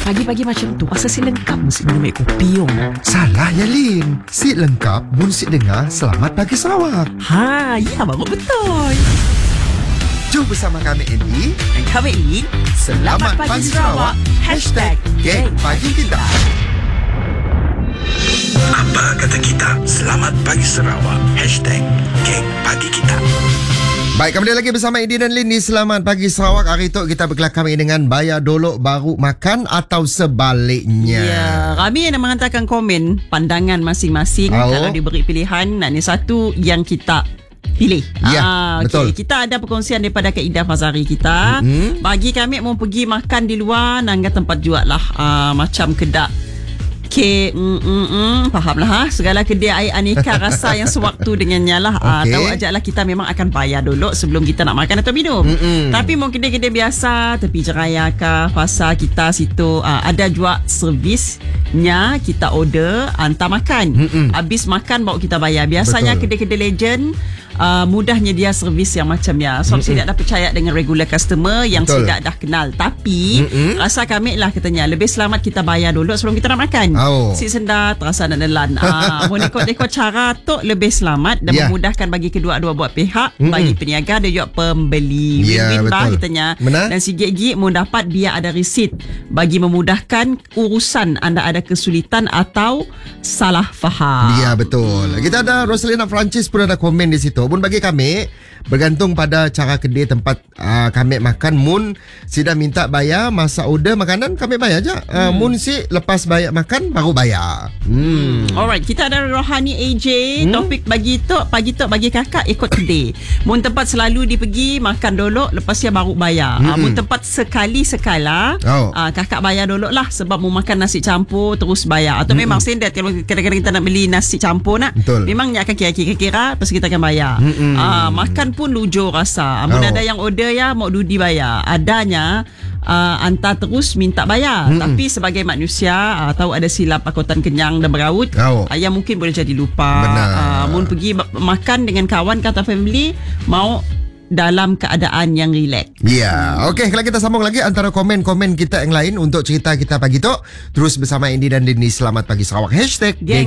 Pagi-pagi macam tu Pasal si lengkap mesti minum air kopi yong. Salah ya Lin. Si lengkap mun si dengar Selamat Pagi Sarawak. Ha, ya baru betul. Jom bersama kami Andy. Dan kami Lin. Selamat Pagi Sarawak. #Geng Pagi Kita. Apa kata kita? Selamat Pagi Sarawak. #Geng Pagi Kita. Baik, kembali lagi bersama Edi dan Lin di Selamat Pagi Sarawak. Hari itu kita berkelakar dengan bayar dolok baru makan atau sebaliknya. Ya, kami yang menghantarkan komen pandangan masing-masing. Kalau diberi pilihan, nak ni satu yang kita pilih. Ya, betul. Okay. Kita ada perkongsian daripada Kak Ida Fazari kita. Bagi kami mau pergi makan di luar, nangga tempat jual lah. Macam kedak fahamlah ha. Segala kedai air aneka rasa yang sewaktu dengannya lah. Tahu ajaklah kita memang akan bayar dulu sebelum kita nak makan atau minum. Tapi mau kedai-kedai biasa tepi jeraya ke pasar kita situ ada jual servisnya, kita order hantar makan. Habis makan bawa kita bayar. Biasanya kedai-kedai legend mudahnya dia servis yang macamnya. So saya tidak dah percaya dengan regular customer yang saya dah kenal. Tapi rasa kami lah katanya lebih selamat kita bayar dulu sebelum kita nak makan. Si sendat rasa nak nelan. Mau ikut cara tu lebih selamat dan memudahkan bagi kedua-dua buat pihak. Bagi peniaga dan juga pembeli. Win-win lah katanya. Dan sikit-sikit mau dapat biar ada resit bagi memudahkan urusan anda ada kesulitan atau salah faham. Ya, betul. Kita ada Rosalina Francis pun ada komen di situ. Mun bagi kami bergantung pada cara kedai tempat kami makan. Mun si dah minta bayar masa order makanan kami bayar je. Mun si lepas bayar makan baru bayar. Alright, kita ada Rohani AJ. Topik bagi pagi tu bagi kakak ikut kedai. Mun tempat selalu dipergi makan dulu lepas dia baru bayar. Mun tempat sekali sekala kakak bayar dulu lah sebab mau makan nasi campur terus bayar. Atau memang standard kalau kadang-kadang kita nak beli nasi campur nak. Memang ni akan kira-kira lepas kita akan bayar. Makan pun lujur rasa. Mun ada yang order ya mau dudi bayar. Adanya hantar terus minta bayar. Tapi sebagai manusia tahu ada silap akutan kenyang dan beraut. Yang mungkin boleh jadi lupa. Mun pergi makan dengan kawan kata family mau dalam keadaan yang relax. Ya, okey, kalau kita sambung lagi antara komen-komen kita yang lain untuk cerita kita pagi tu. Terus bersama Indi dan Dini Selamat Pagi Sarawak. #Geng